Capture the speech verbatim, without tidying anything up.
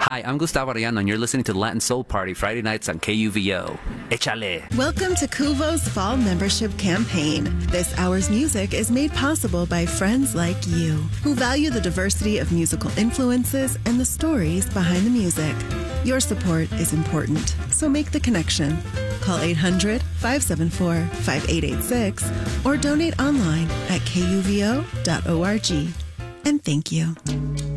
Hi, I'm Gustavo Arellano, and you're listening to the Latin Soul Party Friday nights on K U V O. Échale. Welcome to Kuvo's Fall Membership Campaign. This hour's music is made possible by friends like you, who value the diversity of musical influences and the stories behind the music. Your support is important, so make the connection. Call eight hundred, five seven four, five eight eight six or donate online at K U V O dot org. And thank you.